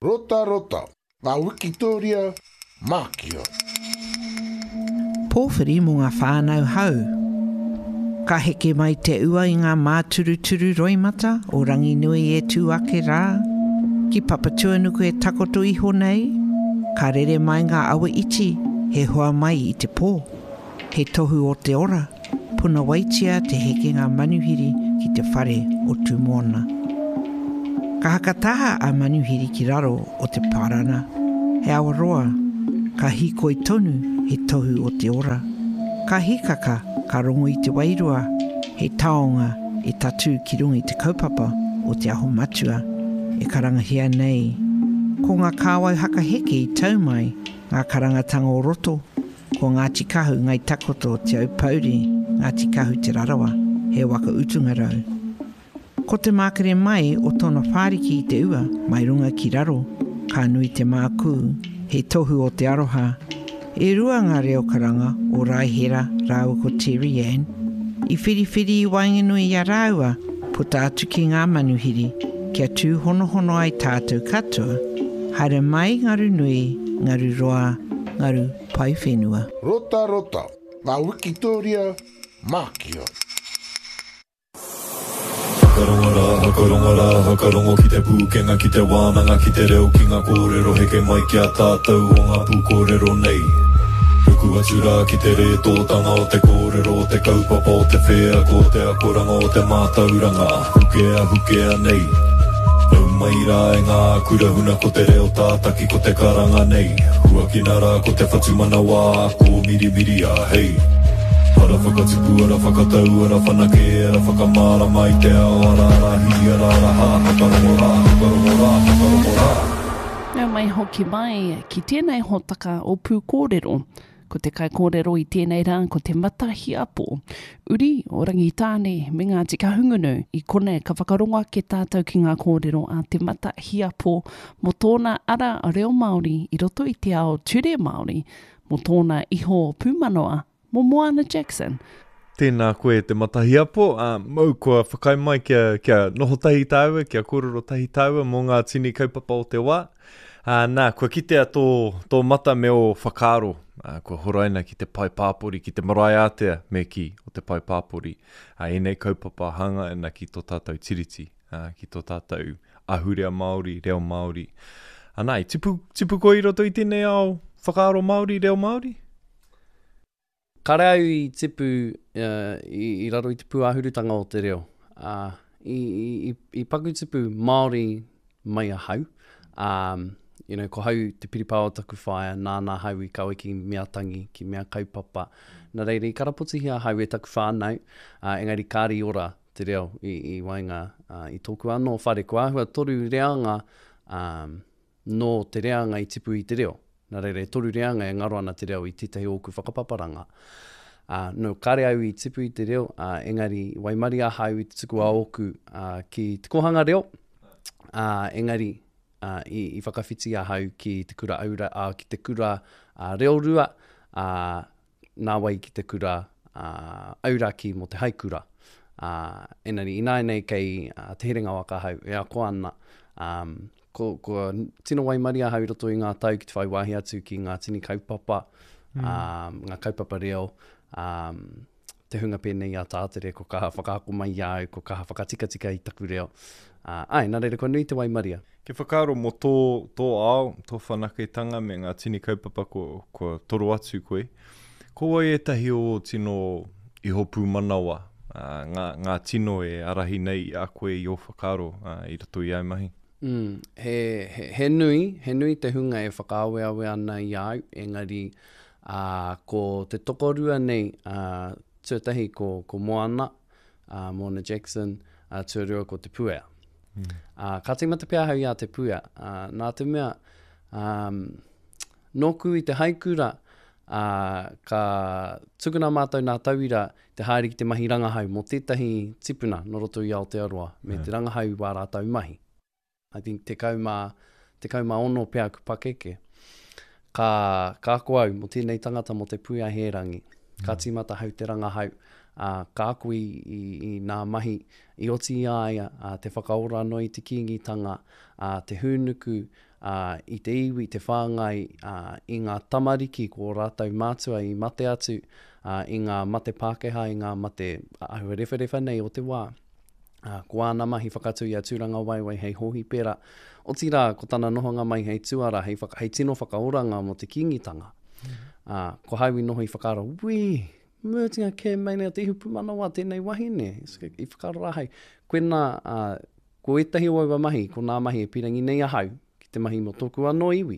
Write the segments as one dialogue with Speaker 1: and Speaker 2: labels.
Speaker 1: Rota rota, ngā Wikitoria, Mākia.
Speaker 2: Pōwhiri mō ngā whānau hau. Ka heke mai te ua i ngā māturuturu roimata o rangi nui e tū ake rā. Ki papatua nuku e takoto iho nei. Ka rere mai ngā awa iti, he hoa mai i te pō. He tohu o te ora, puna waitia te heke ngā manuhiri ki te whare o tū moana. Ka hakataha a manuhiri ki raro o te parana. He awaroa, ka hikoi tonu he tohu o te ora. Ka hikaka, ka rongo i te wairua, he taonga e tatu ki rungi te kaupapa o te aho matua, e karangahia nei. Ko ngā kāwau haka heke i tau mai, ngā karangatanga o roto, ko ngā tikahu ngai takoto te au pauri, ngā tikahu te rarawa, he waka utunga rau. Ko te mākere mai o tōna whāriki i te ua, mai runga ki raro, ka nui te mākū, he tohu o te aroha. E rua ngā reo karanga o Raihera rāua ko Terry Ann. I whiriwhiri i wainganui i a rāua, puta atu ki ngā manuhiri, kia tū hono hono ai tātou katoa, haere mai ngaru nui, ngaru roa, ngaru pai whenua.
Speaker 1: Rota rota, ngā Wikitoria, Mākia.
Speaker 3: Hakaronga hakarongo ki te pūkenga ki te wānanga ki te reo ki ngā kōrero heke mai ki a tātou o ngā pūkōrero nei. Ruku atu rā ki te re tōtanga o te kōrero o te kaupapa o te whea ko te akoranga o te mātauranga. Hukea nei. Nau mai rā e ngā kurahuna ko te reo tātaki ko te karanga nei. Huakina rā ko te whatumana wā ko miri a hei. Ara whakatupu, ara whakatau, ara whanake, ara whakamara mai te ao, ara rahi, ara raha, hakarongo rā.
Speaker 4: Nau mai hoki mai ki tēnei hotaka o pū kōrero. Ko te kai kōrero i tēnei rā, ko te matahiapo. Uri o rangitāne me ngā tika hungunu i kone ka whakaronga ke tātou ki ngā kōrero a te matahiapo mo tōna ara a reo Māori i roto i te ao ture Māori mo tōna iho pūmanoa mo Moana Jackson.
Speaker 5: Tēnā koe te matahiapo, mau kua whakai mai kia noho tahi tāua, kia kōrero tahi tāua mō ngā tini kaupapa o te wā. Nā, kua kitea tō mata me o whakaaro, kua horaina ki te pai pāpori, ki te marae ātea me ki o te pai pāpori. Enei kaupapa hanga ena ki tō tātou tiriti, ki tō tātou ahurea Māori, reo Māori. Nā, tipu koe i roto i tēnei ao whakaaro Māori, reo Māori?
Speaker 6: Kare au i tipu i raro i te puahurutanga o te reo. I paku tipu Māori mai a hau. Ko hau te piripā o taku whaia, nāna hau i kawe ki mea tangi, ki mea kaupapa. Nā reire, i karapoti hia hau e taku whānau, engari kāri ora te reo i wainga i tōku anō whare ko āhua toru reanga no te reanga i tipu i te reo. Nā reire, toru reanga e ngaro ana te reo i titahi oku whakapaparanga. No kare au i tipu i te reo, engari waimari a hau i te tuku a oku ki te kohanga reo, engari i whakawhiti a hau ki te kura aura, ki te kura reo rua, nā wai ki te kura aura ki mo te haikura. Engari, ināi nei kei te herenga waka hau, ea ko ana, ko tino waimari a hau roto i ngā tau ki te whai wahi atu ki ngā tini kaupapa, ngā kaupapa reo, te hunga pēnei a tātere, ko kaha whakaako mai au, ko kaha whakatikatika i taku reo. Nā reira, ko nui te waimaria.
Speaker 5: Ke whakaaro mo tō ao, tō whanaketanga me ngā tini kaupapa ko toro atu koe. Ko wai etahi o tino iho pūmanawa, ngā tino e arahi nei a koe i o whakaaro i rato i au mahi.
Speaker 6: He nui te hunga e whakaaweawe ana i au, engari ko te tokorua nei tuatahi ko Moana, Moana Jackson, tuarua ko te puea. Ka te matapia hau i a te puea, nā te mea, noku i te haikura, ka tukuna mātou nā tauira te haere ki te mahi rangahau mo tētahi tipuna no roto i Aotearoa, me te rangahau wā rātau mahi. I think te kauma ono pēr ku pakeke. Ka koau mo tēnei tangata mo te puia herangi. Ka timata hau te rangahau ka aku i nā mahi i oti aia, te whakaora no i te kingitanga, te hunuku, i te iwi, te whāngai, i ngā tamariki ko rātou mātua i mate atu, i ngā mate Pākehā, i ngā mate ahua rewharewha nei o te wā. Ko āna mahi whakatū i a tūranga waiwai hei hohi pera. O tira, ko tana nohonga mai hei tuara, hei tino whakaoranga mo te kingitanga. Ko hauwi noho i whakaro, Murtinga ke meinea te ihupu manawa tēnei wahine. I whakaro rāhei. Koe nā, ko etahi o aua mahi, ko nā mahi e pirangi nei ahau, ki te mahi mo tōku anō iwi.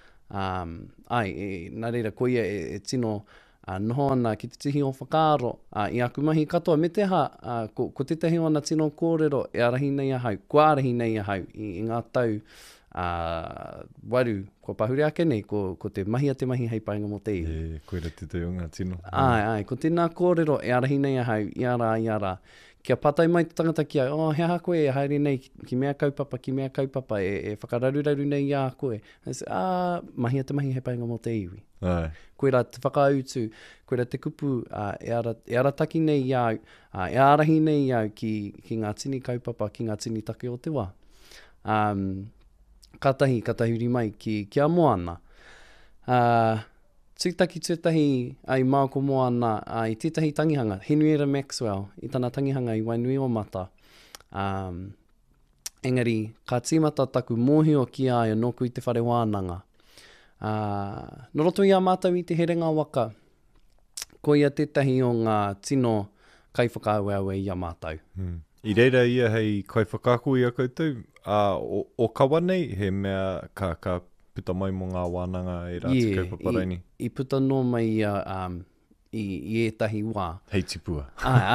Speaker 6: Nā reira, ko ia e tino noho ana ki te tihi o whakaro, i aku mahi katoa, me te ha, ko te tehi o ana tino kōrero, e arahi nei ahau, ko arahi nei ahau, i ngā tau, waru, ko pahuri ake nei, ko te mahi a te mahi hei painga mo te iwi.
Speaker 5: Koera te te o ngā tino.
Speaker 6: Ko tēnā kōrero, e arahi nei ahau, i ara. Kia patai mai te tangata kia, he aha koe, e haere nei, ki mea kaupapa, e whakararuraru nei i a koe. Mahi a te mahi hei painga mo te iwi. Koera te whakautu, koera te kupu, e ara taki nei i au, e arahi nei i au ki ngā tini kaupapa, ki ngā tini take o te wā. Katahuri mai ki a moana. Tūtahi ai Malcolm Moana i tētahi tangihanga, Henrietta Maxwell, i tana tangihanga i Wainui o Mata. Engari, ka tīmata taku mōhio ki aia noku i te whare wānanga. No roto i a mātou i te herenga waka, ko ia tētahi o ngā tino kaiwhakauaue i a mātou.
Speaker 5: I reira ia hei kaiwhakaku i a koutou, o kawa nei, he mea ka puta mai mo ngā wānanga e rāti kaupaparaini.
Speaker 6: I puta no mai i etahi wā.
Speaker 5: Hei tipua.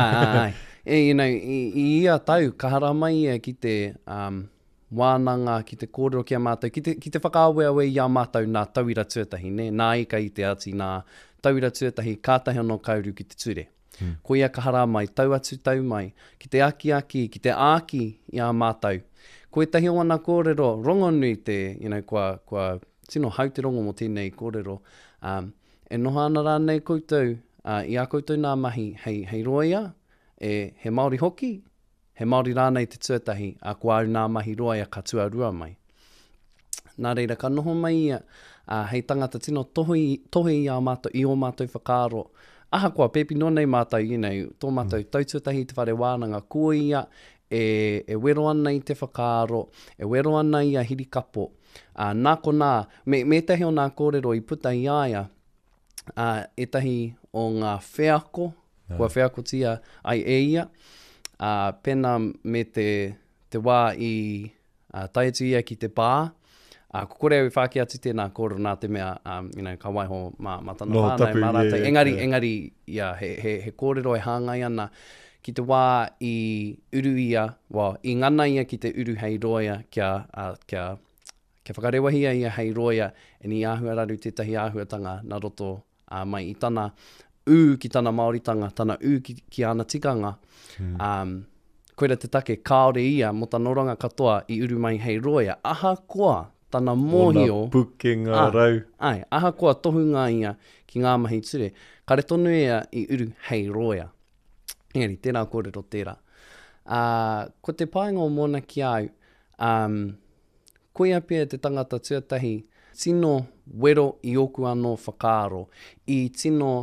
Speaker 6: I ia tau, ka hara mai ia ki te wānanga, ki te kōrero ki a mātou, ki te whakaaweawe i a mātou nā tauira tuatahi, ne? Nā ika i te ati, nā tauira tuatahi, kātahi anō kauru ki te ture. Ko ia ka hara mai, tau atu tau mai, ki te aki, ki te āki i a mātou. Ko e tahi o ana kōrero, rongonui te, kua tino hau te rongo mo tēnei kōrero, e noha ana rānei koutou, i a koutou nā mahi, hei roia, he Māori hoki, he Māori rānei te tuatahi, a kua au nā mahi roia ka tuarua mai. Nā reira, ka noho mai ia, hei tangata tino tohi i a mātou, i o mātou whakaro, aha kua pepi no nei mātou, tō mātou tautuatahi te whare wānanga, ko ia, e wero ana i te whakaaro, e wero ana i a hirikapo. Nā ko nā, me tahi o nā kōrero i puta i aia, e tahi o ngā wheako, kua wheako tia ai e ia, pena me te wā i taetu ia ki te pā, ko kore au i whāki atu tēnā kōrero nā te mea, ka waiho matana whānei, maratai. Engari, he kōrero e hāngai ana, ki te wā i uru ia, i ngana ia ki te uru hei roia, kia whakarewahia ia hei roia, e ni āhua raru tētahi āhuatanga na roto mai i tana ki tana Māoritanga, tana ki ana tikanga. Koera te take kaore ia, mo ta noranga katoa i uru mai hei roia, aha koa tana mōhio.
Speaker 5: Ona pukenga rau.
Speaker 6: Aha koa tohunga ia ki ngā mahi ture. Kare tonu ia i uru hei roia. Engari, tērā kōrero tērā. Ko te painga o mōna ki au, koia pia te tangata tuatahi, tino wero i oku anō whakaaro, i tino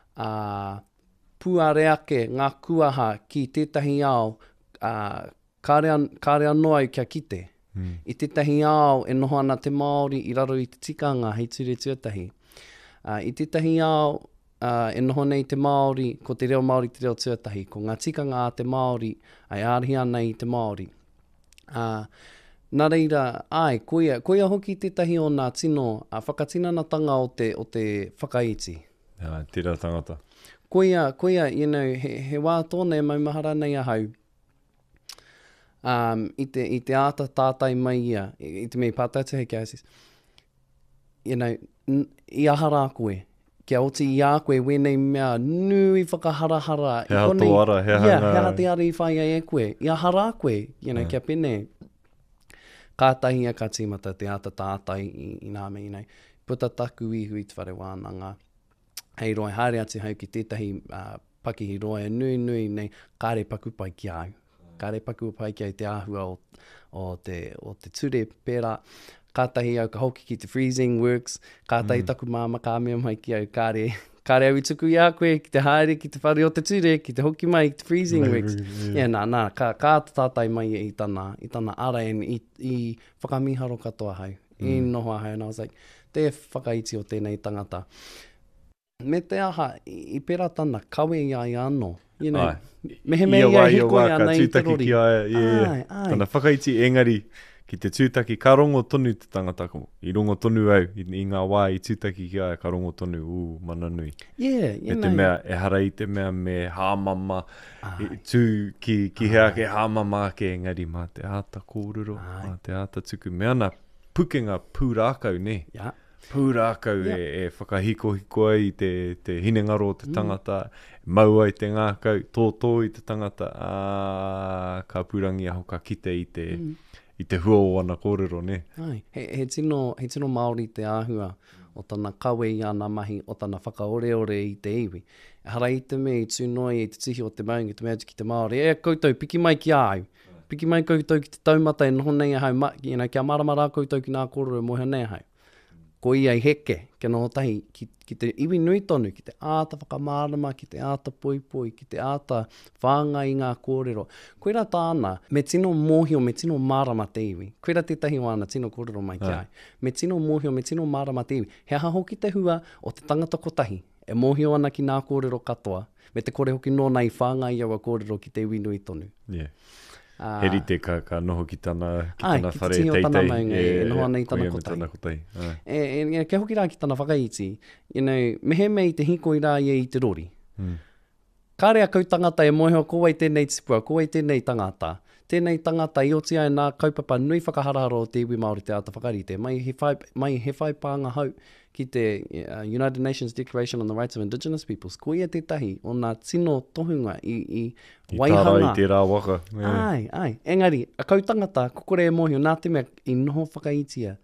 Speaker 6: puareake ngā kuaha ki tētahi ao, kāre anō au kia kite. I tētahi ao e noho ana te Māori i raro i te tikanga hei ture tuatahi. I tētahi ao, e noho nei te Māori, ko te reo Māori te reo tuatahi, ko ngā tikanga a te Māori, ai ārihi ana i te Māori. Nā reira, koia hoki tētahi o nā tino, whakatinanatanga o te whakaiti.
Speaker 5: Tērā tangata.
Speaker 6: Koia, he wā tōne maumahara nei ahau, i te āta tātai mai ia, i te mei pātatu hei kia asis, i ahara koe, kia oti i a koe, wenei mea nui whakaharahara.
Speaker 5: He hato ara, he hanga.
Speaker 6: He hati ara i whaia e koe. I a hara koe, kia pene. Kātahi a ka tīmata te ata tātai i nā mei. Puta taku ihu i te whare wānanga. Hei roi, haere atu hau ki tētahi pakihi roa e nui nei kāre paku pai ki au. Kāre paku pai ki au te āhua o te ture pērā. Kātahi au ka hoki ki te freezing works, kātahi taku māma ka mea mai ki au kāre au i tuku i a koe, ki te haere, ki te whare o te ture, ki te hoki mai, ki te freezing works. Nā, ka tātai mai i tana ara i whakamiharo katoa hau. I noho hau, and I was like, te whakaiti o tēnei tangata. Me te aha, i pera tana, kawe ia i anō. You know, mehe mea ia hiko ia nei te rori.
Speaker 5: Tana whakaiti engari, ki te tūtaki, ka rongo tonu te tangata ko. I rongo tonu au, i ngā wā i tūtaki ki ai, ka rongo tonu, mana nui.
Speaker 6: Me
Speaker 5: te mea, e hara i te mea me hāmama, tū ki hea ke hāmama ke engari, mā te āta kōrero, mā te āta tuku. Me ana, pukenga pūrākau, ne? Pūrākau e whakahiko ai te hinengaro o te tangata, maua i te ngākau, tōtō i te tangata, ka pūrangi aho ka kite i te hua o ana kōrero, ne?
Speaker 6: He tino Māori te āhua o tana kawe i ana mahi, o tana whakaoreore i te iwi. Hara i te mea i tūnoi i te tihi o te maungi, te mea ki te Māori, koutou, piki mai ki au. Piki mai koutou ki te taumata e noho nei hau, kia maramara koutou ki nā kōrero moha nei hau. Ko ia i heke, ke noho tahi, ki te iwi nui tonu, ki te āta whakamārama, ki te āta poipoi, ki te āta whānga i ngā kōrero. Koira tāna, me tino mōhio, me tino mārama te iwi. Koira tētahi wana, tino kōrero mai ki ai. Me tino mōhio, me tino mārama te iwi. He aha hoki te hua o te tangata kotahi, e mōhio ana ki nā kōrero katoa, me te kore hoki nō nei whānga i awa kōrero ki te iwi nui tonu.
Speaker 5: Heri te ka noho ki tana whare
Speaker 6: teitei.
Speaker 5: Tana
Speaker 6: maunga, noho ana i tana kotai. Ke hoki rā ki tana whakaiti, mehe mei te hiko i rā i te rori. Kārea kau tangata e moeho, ko wai tēnei tipua, ko wai tēnei tangata. Tēnei tangata i oti ai nā kaupapa nui whakahararo o te iwi Māori te āta whakarite. Mai he whai pānga hau ki te United Nations Declaration on the Rights of Indigenous Peoples. Ko ia tētahi o nā tino tohunga i waihanga.
Speaker 5: I tērā waka.
Speaker 6: Ai. Engari, a kau tangata, kokore e mohio, nā te mea, i noho whakaitia.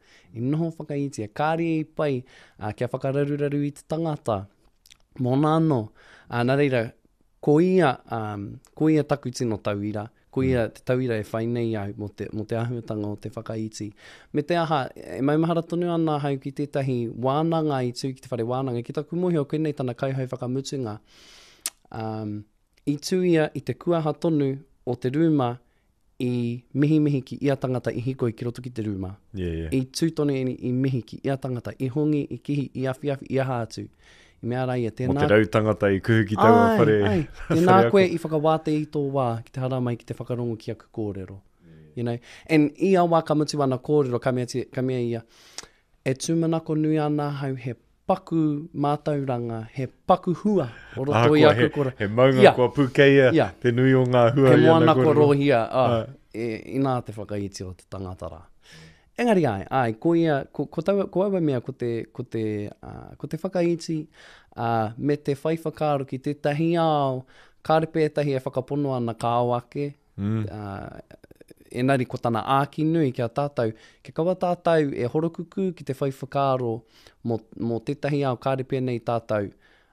Speaker 6: Kāre i pai, kia whakararuraru i te tangata. Mōna anō, nā reira, ko ia taku tino tauira. Ko ia te tauira e whai nei au mo te ahuatanga o te whakaiti. Me te aha, e maumahara tonu ana hau ki tētahi wānanga i tū ki te whare wānanga. Ki taku muhi o koenei tana kauhau whakamutunga. I tū ia i te kuaha tonu o te rūma i mihi ki ia tangata i hiko i ki roto ki te rūma. I tū tonu i mihi ki ia tangata, i hongi, i kihi, i awhi, i aha atu. I mea rai e tēnā...
Speaker 5: Mo te rautangata i kuhu ki tau whare...
Speaker 6: Tēnā koe i whakawāte i tō wā, ki te hara mai ki te whakarongo ki aku kōrero. And i a wā ka mutu ana kōrero, ka mea ia, e tūmanako nui ana hau he paku mātauranga, he paku hua o roto i aku kōrero.
Speaker 5: He maunga kua pukeia, te nui o ngā hua i ana kōrero.
Speaker 6: He moana ko rohia, i nā te whakaiti o te tangatara. Engari ko aua mea ko te whakaiti me te whaiwhakaro ki tētahi ao, kāre pētahi e whakapono ana ka awake, enari ko tana āki nui kia tātou, ke kawa tātou e horokuku ki te whaiwhakaro mo tētahi ao kāre pēnei tātou.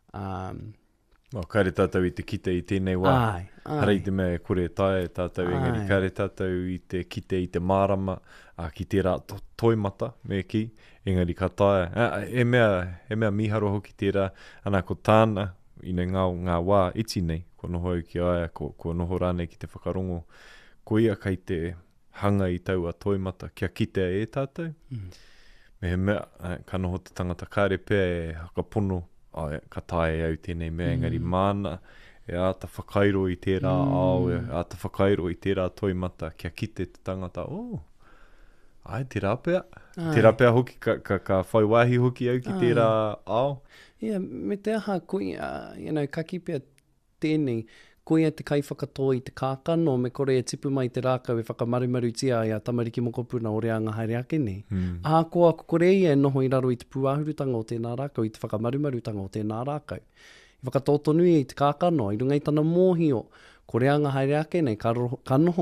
Speaker 5: Kāre tātou i te kite i tēnei wā. Hara i te mea kore tae tātou engari. Kāre tātou i te kite i te mārama, ki tērā toimata me ki, engari ka tae. E mea miharo hoki tērā, ana ko tāna, ina ngā wā iti nei, ko noho au ki aia, ko noho rānei ki te whakarongo. Ko ia kai te hanga i taua toimata, kia kite e tātou. Me he mea, ka noho te tangata kāre pēr e hakapono, ka tae au tēnei mea, engari mana, e āta whakairo i tērā ao, e āta whakairo i tērā toimata, kia kite te tangata, te rāpea. Te rāpea hoki, ka whaiwahi hoki au ki tērā ao.
Speaker 6: Me te aha, ka kipea tēnei, koia te kai whakatoi te kākano, me kore e tipu mai te rākau e whakamarumaru tia i a tamariki mokopuna o rea ngā haere ake nei. Koa kore ia e noho i raro i te pūahurutanga o tēnā rākau, i te whakamarumarutanga o tēnā rākau. I whakatotonu i te kākano, i runga i tana mōhio, ko rea ngā haere ake nei, ka noho.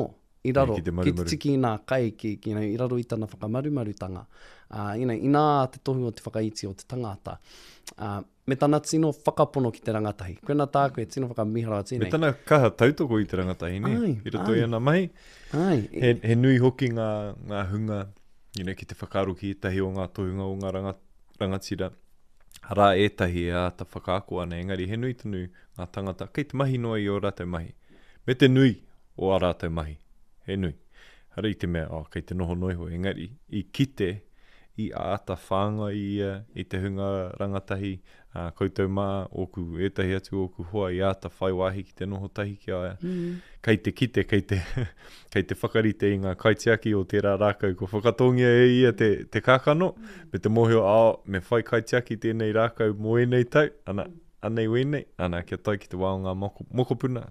Speaker 6: I raro,
Speaker 5: ki te
Speaker 6: ki
Speaker 5: marumaru.
Speaker 6: te tiki i nā kai, I raro i tana whakamarumarutanga. I nā te tohu o te whakaiti o te tangata. Me tana tino whakapono ki te rangatahi. Koena tā koe tino whakamihara tēnei.
Speaker 5: Me tana kaha tautoko i te rangatahi, ne?
Speaker 6: Ai,
Speaker 5: I roto i ana mai.
Speaker 6: Ai,
Speaker 5: He nui hoki ngā hunga, ki te whakaaro ki etahi o ngā tohunga o ngā rangatira. Rā etahi e āta whakaako ana, engari he nui tanu ngā tangata. Kei te mahi noa i o rātou mahi. Me te nui o a rātou mahi. He nui. Hara i te mea, kei te noho noiho, engari i kite i āta whānga i te hunga rangatahi, koutou mā, oku etahi atu oku hoa i āta whai wāhi ki te noho tahi ki aia. Kei te kite, kei te whakarite i ngā kaitiaki o tērā rākau, ko whakatongia e ia te kākano, me te mohio, me whai kaitiaki tēnei rākau mo enei tau, anei wenei, kia tai ki te wā o ngā mokopuna.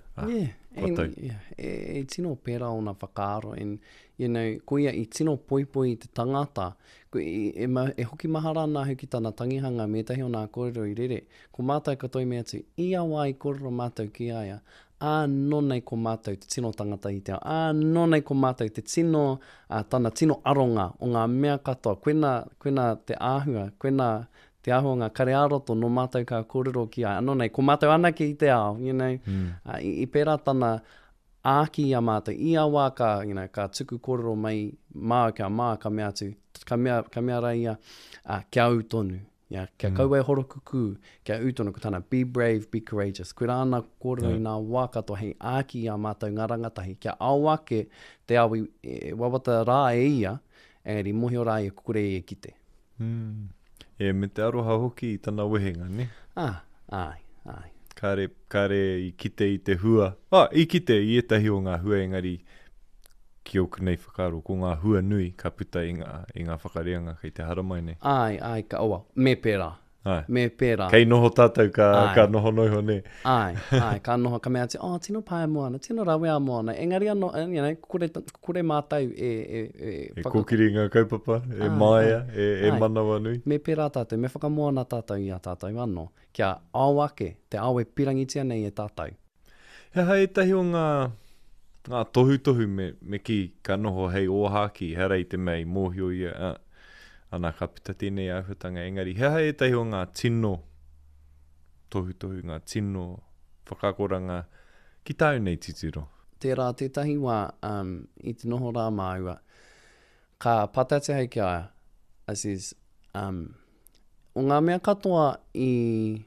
Speaker 6: E tino pēra o nā whakaaro, ko ia i tino poipoi i te tangata, e hoki mahara nā huki tāna tangihanga me tahi o nā kōrero i rere, ko mātou katoa me atu, ia wai kōrero mātou ki aia, nonei ko mātou te tino tangata i te ao, nonei ko mātou te tino, tāna tino aronga o ngā mea katoa, koena te āhua, koena te aho ngā kare aroto no mātou ka kōrero ki ai. Anō nei, ko mātou anake i te ao, I pērā tana āki a mātou, I a wā ka tuku kōrero mai mā ka mea atu, ka mea rai kia au tonu, kia kaua e horokuku, kia au tonu, ko tāna be brave, be courageous. Koe rāna kōrero I nā wā katoa hei āki a mātou ngā rangatahi, kia awake te awi wawata rā e ia, engari mohi o rā e kukure e kite.
Speaker 5: Me te aroha hoki I tana wehenga, ne?
Speaker 6: Ai.
Speaker 5: Kare I kite I te hua. I kite I etahi o ngā hua engari ki oku nei whakaaro, ko ngā hua nui ka puta I ngā whakareanga kei te haramai nei.
Speaker 6: Ai, ka oa, me pērā. Me pērā.
Speaker 5: Kei noho tātou ka noho noiho ne.
Speaker 6: Ai, ka noho ka mea te, tino pae moana, tino rawea moana. Engari ano, kure mātou e
Speaker 5: kokiri ngā kaupapa, maia, manawa nui.
Speaker 6: Me pērā tātou, me whakamoana tātou I a tātou ano. Kia awake, te awe pirangitia nei e tātou.
Speaker 5: Hea etahi o ngā tohu me ki ka noho hei ōhaki, hera I te mei mōhio ia, ana ka pita tēnei āhutanga engari. Hea e tahi o ngā tino, tohu, ngā tino, whakakoranga, ki tāu nei titiro.
Speaker 6: Tērā, tētahi wā, I te noho rā māua, ka patate hei ki aia, says, o ngā mea katoa I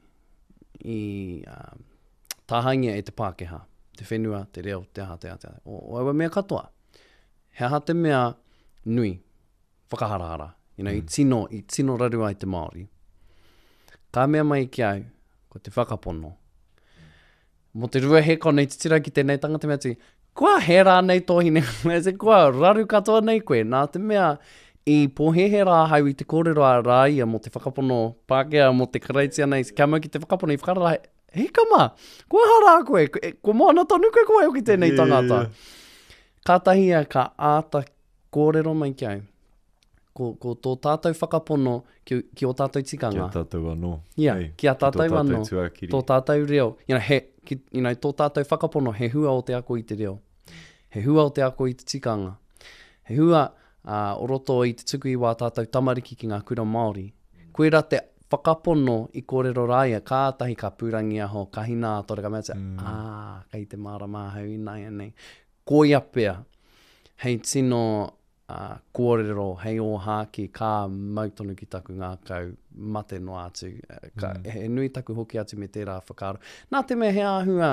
Speaker 6: tāhangia e te Pākehā, te whenua, te reo, te aha. O awa mea katoa, hea te mea nui, whakaharahara. I tino rarua I te Māori. Ka mea mai ki au, ko te whakapono. Mo te rua he konei te tira ki tēnei tangata mea tui, kua he rā nei tohine, kua raru katoa nei koe, nā te mea I pohehe rā hau I te kōrero a rāia mo te whakapono Pākehā mo te kareitia nei, kia mau ki te whakapono I whakarara, he kama, kua harā koe, ko moana tonu koe koe o ki tēnei tangata. Ka tahia ka āta kōrero mai ki au. Ko tō tātou whakapono ki o tātou tikanga.
Speaker 5: Kia tātou anō.
Speaker 6: Ki a tātou anō. Tō tātou reo. Tō tātou whakapono he hua o te ako I te reo. He hua o te ako I te tikanga. He hua o roto I te tuku I wā tātou tamariki ki ngā kura Māori. Koe rā te whakapono I kōrero rāia, kātahi ka pūrangi aho, ka hina atora ka mea te, kei te mārama hau I nai anei. Koia pēr, hei tino kōrero, hei o hāki, kā mautonu ki taku ngā kau mate no atu. He nui taku hoki atu me tērā whakaaro. Nā te mea he āhua,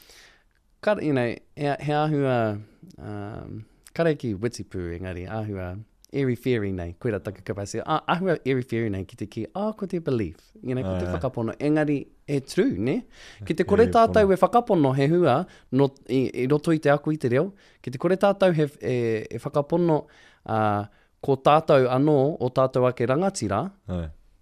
Speaker 6: he āhua, kare ki witipu engari, āhua, airy-fairy nei, koera taku kapasi, āhua airy-fairy nei ki te ki, ko te belief, ko te whakapono, engari e true, ne? Ki te kore tātou e whakapono he hua, I roto I te aku I te reo, ki te kore tātou e whakapono ko tātou anō o tātou ake rangatira,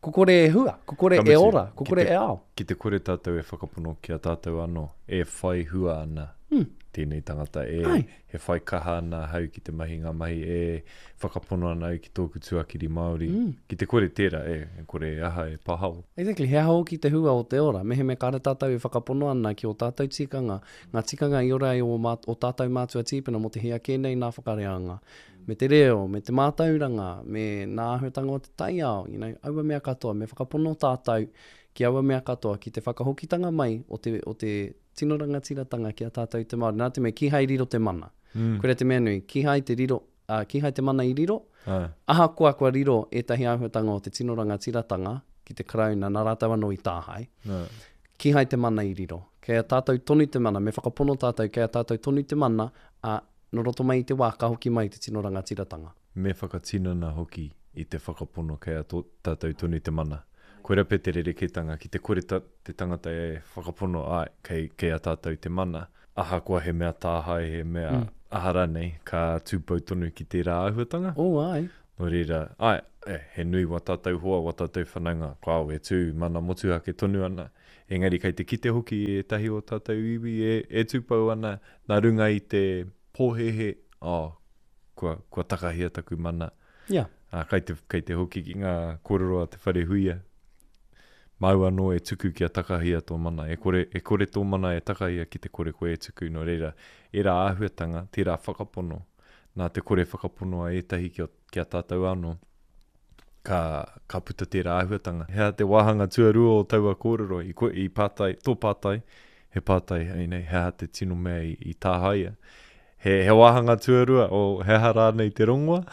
Speaker 6: kore e hua, kore e ora, kore e ao.
Speaker 5: Ki te kore tātou e whakapono ki a tātou anō, e whai hua ana. Tēnei tangata he whai kaha ana hau ki te mahi ngā mahi e whakapono ana ki tōku tuakiri Māori. Ki te kore tērā kore aha e pahau.
Speaker 6: Exactly, he hao ki te hua o te ora. Mehe me kāre tātou e whakapono ana ki o tātou tikanga. Ngā tikanga i ora o tātou mātua tīpina mo te hea kēnei nā whakareanga. Me te reo, me te mātauranga, me nā ahuatanga o te taiao, aua mea katoa, me whakapono tātou ki aua mea katoa, ki te whakahokitanga mai o te tinoranga tiratanga ki a tātou te Māori. Nā te mea, ki hai riro te mana. Korea te mea nui, ki hai te mana i riro, aha kua riro e tahi ahuatanga o te tinoranga tiratanga, ki te krauna, nā rātau anō i tāhai. Ki hai te mana i riro. Kei a tātou tonu te mana, me whakapono tātou, kei a tātou tonu te mana, no roto mai i te wā, ka hoki mai te tinoranga tiratanga.
Speaker 5: Me whakatinana hoki i te whakapono kei a tātou tonu te mana. Koe rape te rereketanga ki te kore te tangata e whakapono kei a tātou te mana. Aha kua he mea tāhai, he mea ahara nei, ka tūpau tonu ki te rā ahuatanga.
Speaker 6: Ai.
Speaker 5: No reira, he nui wa tātou hoa, wa tātou whananga, kau e tū, mana motu hake tonu ana. Engari kei te kite hoki e tahi o tātou iwi e tūpau ana, nā runga i te pōhehe, kua takahia taku mana.
Speaker 6: Yeah.
Speaker 5: Kei te hoki ki ngā kōrero a te whare huia. Mau anō e tuku ki a takahia tō mana. E kore tō mana e takahia ki te kore koe e tuku. No reira, e rā āhuatanga, te rā whakapono. Nā te kore whakapono a etahi ki a tātou anō. Ka puta te rā āhuatanga. Hea te wāhanga tuarua o taua kōrero i pātai, tō pātai, he pātai, hea te tino mea i tāhaia. He wāhanga tuarua o he hara nei te rongoa.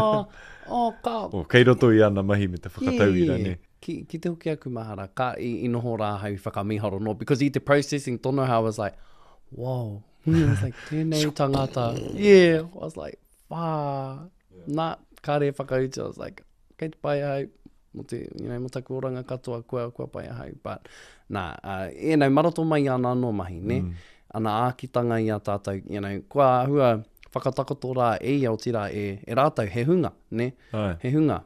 Speaker 5: Kei roto i ana mahi me te whakatauira, ne?
Speaker 6: Ki te hoki aku mahara, ka i noho rā hau whakamiharo no, because i te processing tono how I was like, whoa, I was like, tēnei tangata, yeah, I was like, nā, kāre whakauti, I was like, kei te pai hau, mo taku oranga katoa, kua pai hau, but, maroto mai ana no mahi, ne? Ana ākitanga i a tātou, kua hua whakatakoto rā e au tira e rātou, he hunga, ne? He hunga.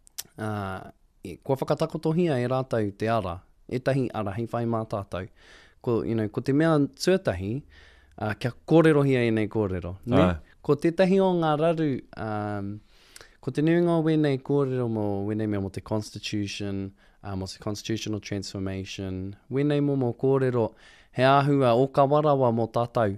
Speaker 6: Kua whakatakoto hia e rātou te ara, e tahi ara, hei whai mā tātou. Ko te mea tuatahi, kia kōrero hia e nei kōrero. Ne? Ko tētahi o ngā raru, ko te nuinga o wenei kōrero mo wenei mea mo te Constitution, mo te Constitutional Transformation, wenei mo kōrero, he āhua o ka warawa mo tātou,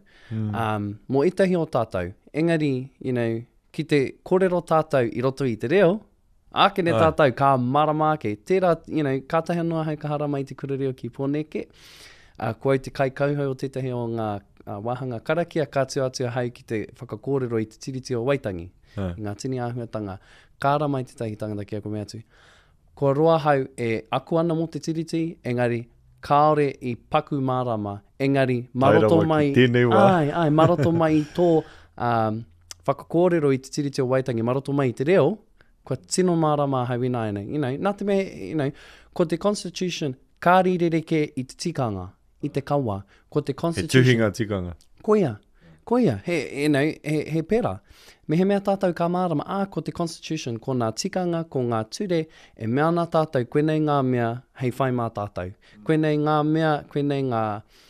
Speaker 6: mo etahi o tātou. Engari, ki te kōrero tātou i roto i te reo, ākene tātou ka marama ke, tērā, ka tahi anō hei ka hara mai te kurereo ki pōneke, kua te kai kauhau o tētahi o ngā wāhanga karakia, ka tuatua hau ki te whakakōrero i te tiriti o Waitangi, ngā tini āhuatanga, kāra mai te tahi tangata ki a ko mea tu. Kua roa hau e aku ana mo te tiriti, engari, kaore i paku marama, engari, maroto mai, maroto mai tō whakakōrero i te tiriti o Waitangi, maroto mai i te reo, kua tino marama hau ina nei. Nā te me, ko te Constitution, ka rirereke i te tikanga, i te kawa. Ko te Constitution...
Speaker 5: He tuhinga tikanga.
Speaker 6: Koia, he pera. Me he mea tātou ka marama, ko te Constitution, ko ngā tikanga, ko ngā ture, e mea nā tātou, koenei ngā mea, hei whai mā tātou. Koenei ngā mea, koenei ngā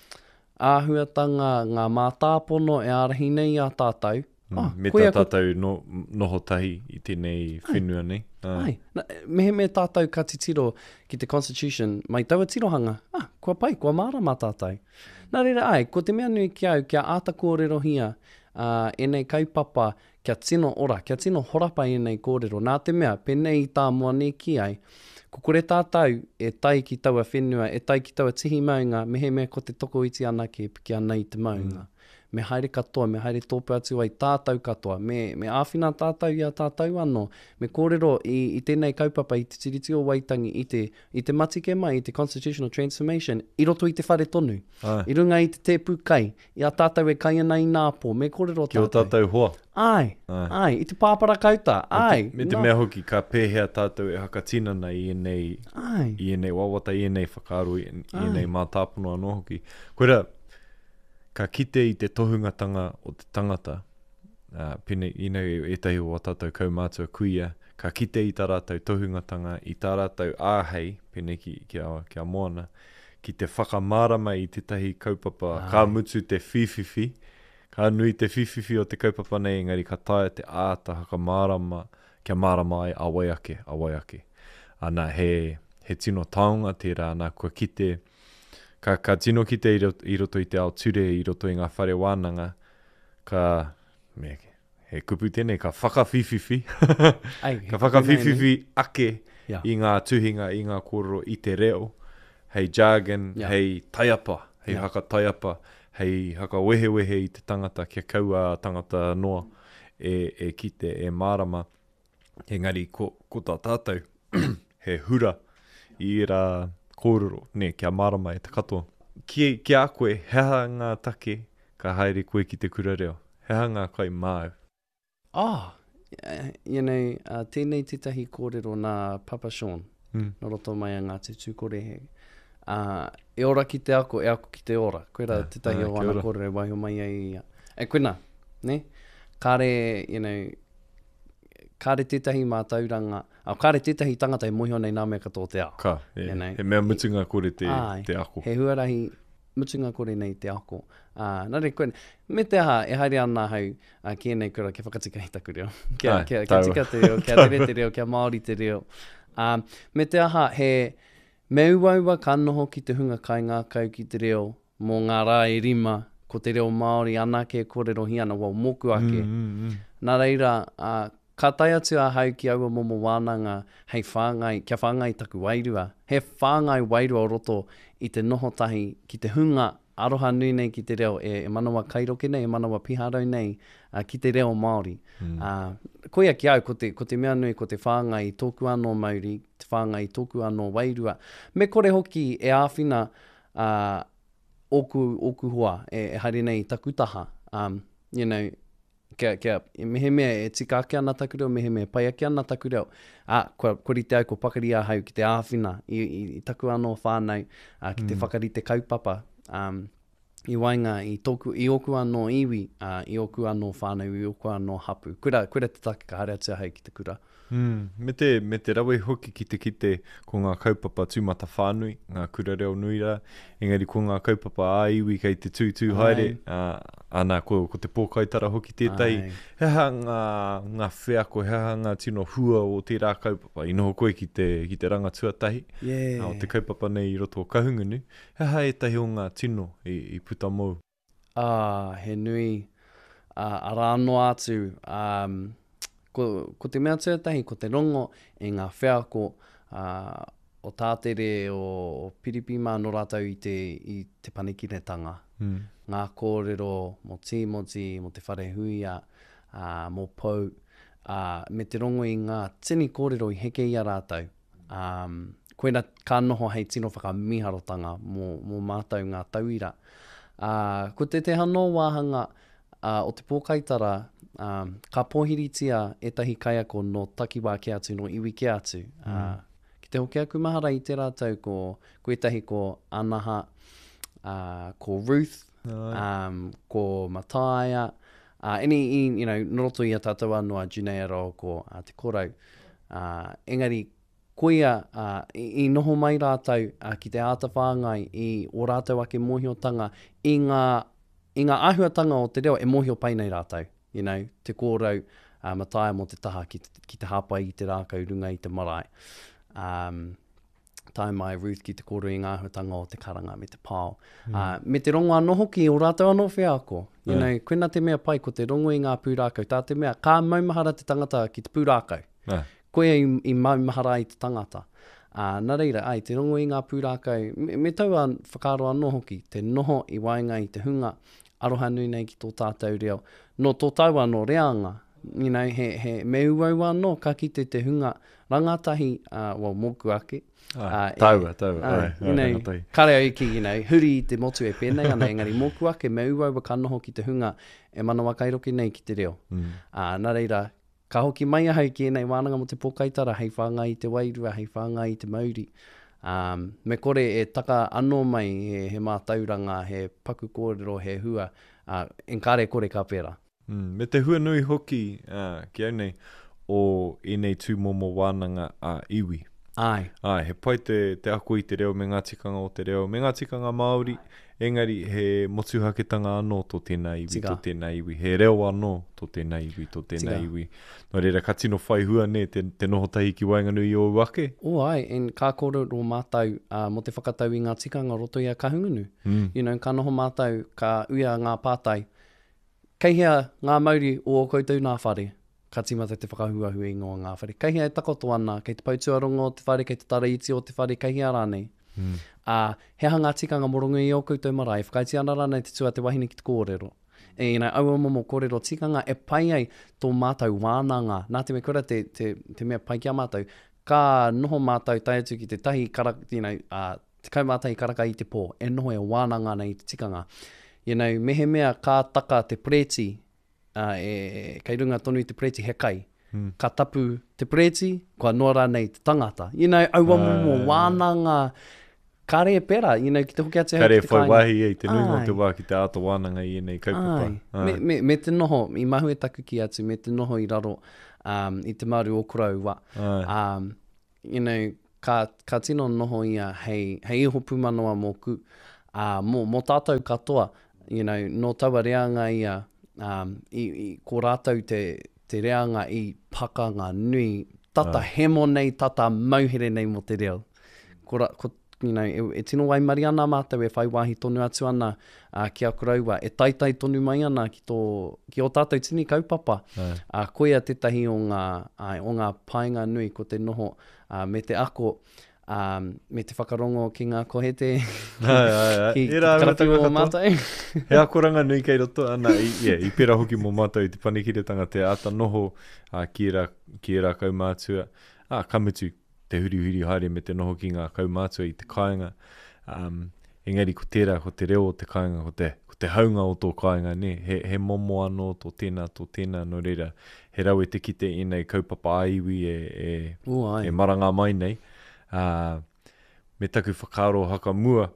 Speaker 6: āhuatanga, ngā mātāpono e arahi nei a tātou.
Speaker 5: Me tā tātou noho tahi i tēnei whenua nei.
Speaker 6: Me he tātou ka titiro ki te Constitution, mai taua tirohanga, kua pai, kua mārama tātou. Nā reira ko te mea nui ki au, kia āta kōrero hia, e nei kaupapa, kia tino ora, kia tino horapa e nei kōrero. Nā te mea, penei i tā mua ne ki ai, ko kore tātou e tai ki taua whenua, e tai ki taua tihi maunga, me he mea ko te toko iti ana ki piki ana i te maunga. Me haere katoa, me haere tōpua atu ai tātou katoa, me āwhina tātou i a tātou anō, me kōrero i tēnei kaupapa i te tiriti o Waitangi, i te matike mai, i te Constitutional Transformation, i roto i te whare tonu, i runga i te te pukai, i a tātou e kai ana i nāpō, me kōrero tātou.
Speaker 5: Ki o tātou hoa.
Speaker 6: I te pāpara kauta,
Speaker 5: Me te mea hoki, ka pēhea tātou e hakatinana i enei wawata, i enei whakaaro, i enei mātāpono anō hoki. Koera, ka kite i te tohungatanga o te tangata, Pene ina e tahi o tātou kaumātua kuia, ka kite i tā rātou tohungatanga, i tā rātou āhei, pene kia moana, ki te whakamārama i tētahi kaupapa, ka mutu te whiwhiwhi, ka nui te whiwhiwhi o te kaupapa nei, engari ka taia te āta haka mārama, kia mārama ai awaiake. Ana he tino taonga tērā, ana kua kite, ka tino kite i roto i te ao ture, i roto i ngā whare wānanga, he kupu tēnei, ka whakawhiwhiwhi, ka whakawhiwhiwhi ake i ngā tuhinga, i ngā kōrero, i te reo, hei jargon, hei taiapa, hei haka taiapa, hei haka wehe i te tangata, kia kaua tangata noa, e kite, e mārama, engari ko tā tātou, he hura i rā kōrero, kia mārama e te katoa. Kia a koe, heha ngā take, ka haere koe ki te kura reo, heha ngā kai māu.
Speaker 6: Tēnei tētahi kōrero nā Papa Sean, no roto mai a ngā te tūkore he. E ora ki te ako, e ako ki te ora. Koe rā tētahi o ana kōrero waiho mai ai. E koena, ne? Kāre, kāre tētahi mātauranga, kāre tētahi tangata e mohi nei nā mea katoa te ako.
Speaker 5: He mea mutunga kore te ako.
Speaker 6: He huarahi mutunga kore nei te ako. Nare koe, me te aha, e haere ana hau, ki enei kura, kia whakatika hi taku reo. Kia tika te reo, kia rere te reo, kia Māori te reo. Me te aha, he me uaua ka noho ki te hunga kai ngā kau ki te reo, mō ngā rā e rima, ko te reo Māori anake kōrero hi ana, wau moku ake. Nā reira, ka tai atu a hau ki aua momo wānanga, hei whāngai, kia whāngai taku wairua. He whāngai wairua o roto i te noho tahi ki te hunga aroha nui nei ki te reo, e manawa kairoke nei, e manawa piharau nei, ki te reo Māori. Koia ki au, ko te mea nui, ko te whāngai tōku anō Māori, te whāngai tōku anō wairua. Me kore hoki e āwhina oku hoa, e haere nei takutaha. Mehe mea e tika ake ana taku reo, mehe mea pai ake ana taku reo. Kori te au ko pakari a hau ki te āwhina, i taku anō whānau, ki te whakari te kaupapa. I wainga i oku anō iwi, i oku anō whānau, i oku anō hapu. Koera te take ka haere atu hau ki te kura.
Speaker 5: Me te rawe hoki ki te kite ko ngā kaupapa tūmata whānui, ngā kura reo nuira, engari ko ngā kaupapa a iwi kei te tūtū haere, ana ko te pōkaitara hoki tētai, heha ngā wheako, heha ngā tino hua o tērā kaupapa, i noho koe ki te ranga tuatahi, o te kaupapa nei i roto o kahungunu, heha e tahi o ngā tino i puta mou.
Speaker 6: He nui, ara anō atu, ko te mea tuatahi, ko te rongo, e ngā wheako o tātere o piripima no rātau i te panekiretanga. Ngā kōrero mo tīmoti, mo te whare huia, mo pou, me te rongo i ngā tini kōrero i heke ia rātau. Koena ka noho hei tino whakamīharotanga mo mātau ngā tauira. Ko te hano wāhanga o te pōkaitara, ka pōhiritia etahi kaiako no takiwā ki atu, no iwi ki atu. Ki te hoki aku mahara i te rātau ko etahi ko Anaha, ko Ruth, ko Mataia, noroto i a tātou anō a Junea Rao ko te korau. Engari, koia i noho mai rātau ki te āta whāngai i o rātau ake mohiotanga i ngā āhuatanga o te reo e mohio pai nei rātau. Te kōrau Mataia mo te taha ki te hāpai i te rākau runga i te marae. Tai mai Ruth ki te kōrau i ngā āhuatanga o te karanga me te pāo. Me te rongo anō hoki o rātau anō wheako. Koena te mea pai ko te rongo i ngā pūrākau. Tā te mea, kā maumahara te tangata ki te pūrākau. Koe i maumahara i te tangata. Nā reira, te rongo i ngā pūrākau, me tau whakaro anō hoki, te noho i wainga i te hunga, aroha nui nei ki tō tātou reo. No tō tau anō reanga, he me uau anō ka ki te hunga rangatahi, moku ake.
Speaker 5: Taua,
Speaker 6: Kare au ki, huri i te motu e pēnei, ana engari moku ake, me uau ka noho ki te hunga, e manawa kairoki nei ki te reo. Nā reira, ka hoki mai ahau ki enei wānanga mo te pōkaitara, hei whāngai i te wairua, hei whāngai i te mauri. Me kore e taka anō mai he mātauranga, he paku kōrero, he hua, enkare kore ka pēra.
Speaker 5: Me te hua nui hoki ki au nei o i nei tūmomo wānanga a iwi.
Speaker 6: Ai.
Speaker 5: Ai, he pai te ako i te reo me ngā tikanga o te reo. Me ngā tikanga Māori, engari he motuhaketanga anō tō tēnā iwi,
Speaker 6: Tika.
Speaker 5: tō tēnā iwi. He reo anō tō tēnā iwi, tō tēnā
Speaker 6: Tika.
Speaker 5: iwi. Nō reira, ka tino whai hua ne, te noho tahi ki Wainganui i o wake.
Speaker 6: O ai, en kā kōrero mātou mo te whakatau i ngā tikanga roto i a kahungunu. You know, ka noho mātou, ka uia ngā pātai. Kei hea ngā mauri o koutou ngā whare. Ka timata te whakahuahua i ngā ngā whare. Kei hea e takoto ana, kei te pautuaronga o te whare, kei te taraiti o te whare, kei hea rānei. He hanga tikanga morongo i o koutou marae, whakaiti ana rānei te tua te wahine ki te kōrero. E ina aua momo kōrero tikanga e pai ai tō mātou wānanga. Nā te me kura te mea pai kia mātou, ka noho mātou tai atu ki te tahi te kaumātai karaka i te pō, e noho e wānanga nei te tikanga. You know, mehe mea ka taka te preti, kei runga tonu i te preti he kai. Ka tapu te preti, kua nora nei te tangata. You know, aua momo wānanga, kare e pera, you know, ki te hoki atu
Speaker 5: Kare
Speaker 6: ki te
Speaker 5: whai
Speaker 6: kāinga.
Speaker 5: wahi e, te nui mo te wā ki te ato wānanga i nei kaupapa.
Speaker 6: Me te noho, i mahu e taku ki atu, me te noho i raro i te maru o kurau wa. You know, ka tino noho ia hei iho pumanoa mōku. Mō tātou katoa, you know, no taua reanga ia, ko rātou te reanga i pakanga nui, tata hemo nei, tata mauhere nei mo te reo. You know, e tino wai mari ana mātou e whai wāhi tonu atu ana ki a kuraua, e taitai tonu mai ana ki o tātou tini kaupapa. Koia tetahi o ngā painga nui ko te noho me te ako, me te whakarongo ki ngā kohete ki karatu o mātou.
Speaker 5: He akoranga nui kei roto ana i pera hoki mō mātou i te panikiretanga te ata noho ki era kaumātua. Kamutu te huri haere me te noho ki ngā kaumātua i te kāinga. Engari ko tērā, ko te reo o te kāinga, ko te haunga o tō kāinga, ne? He momo anō tō tēnā, no reira. He rau e te kite i nei kaupapa aiwi e maranga mai nei. Me taku whakaaro haka mua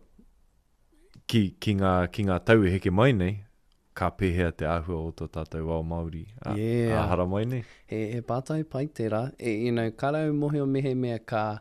Speaker 5: ki ngā tau e heke mai nei, ka pēhea te āhua o tō tātou wao Māori. Hara mai nei.
Speaker 6: He pātai pai tērā. You know, karau mohe o mehe mea ka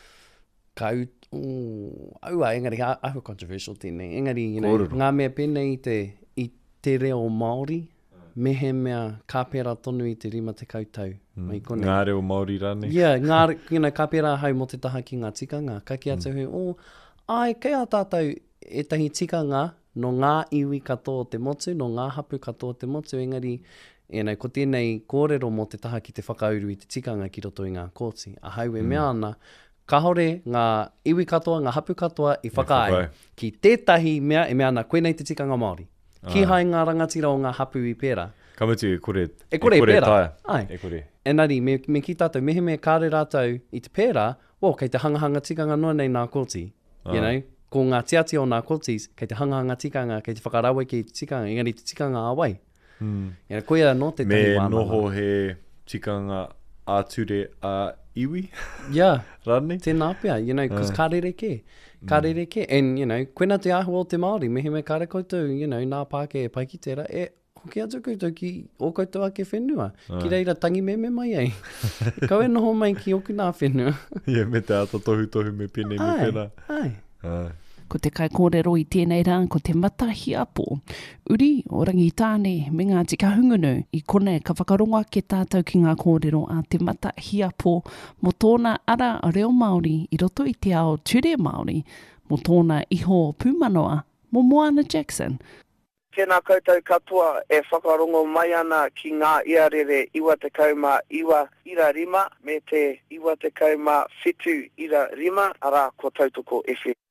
Speaker 6: aua, engari, āhua controversial tēnei. Engari, you know, ngā mea pēnei i te reo Māori, mehe mea ka pēra tonu i te rima te kautau.
Speaker 5: Ngā reo Māori rāne.
Speaker 6: Yeah, you know, ka pēra hau mo te taha ki ngā tikanga. Ka ki atu kei a tātou e tahi tikanga no ngā iwi katoa te motu, no ngā hapu katoa te motu, engari, you know, ko tēnei kōrero mo te taha ki te whakauru i te tikanga ki roto i ngā kōti. A hau e mea ana, ka hore ngā iwi katoa, ngā hapu katoa i whakae. Ki tētahi mea, e mea ana, koe nei te tikanga Māori. Ki hai ngā rangatira o ngā hapu i pēra.
Speaker 5: Kamutu e kore
Speaker 6: pēra.
Speaker 5: Ai. E kore.
Speaker 6: Enari, me ki tātou, mehe mea kāre rātou i te pēra, kei te hangahanga tikanga noa nei ngā kōti. You know, ko ngā tiati o ngā kōtis, kei te hangahanga tikanga, kei te whakarawe ki te tikanga, engari te tikanga awai. Koia no te tahi wānanga.
Speaker 5: Me noho he tikanga āture a iwi?
Speaker 6: Yeah.
Speaker 5: Rāne?
Speaker 6: Tēnā pia, you know, because karere ke. And, you know, koena te āhua o te Māori, mehe me kare koutou, you know, nā pāke e pai ki tērā, hoki atu koutou ki o koutou ake whenua. Ki reira tangi me mai ei. Kau e noho mai ki oku nā whenua.
Speaker 5: Me te ata tohu me pene me pena.
Speaker 6: Ai.
Speaker 4: Ko te kai kōrero i tēnei rā, ko te matahi apo. Uri, o rangi tāne, me ngā tika hungunu, i kone ka whakaronga ke tātou ki ngā kōrero a te matahi apo, mo tōna ara a reo Māori, i roto i te ao ture Māori, mo tōna iho pūmanoa, mo Moana Jackson.
Speaker 7: Tēnā koutou katoa e whakarongo mai ana ki ngā iarere iwa te kauma iwa ira rima, me te iwa te kauma whitu ira rima, ara ko tautoko e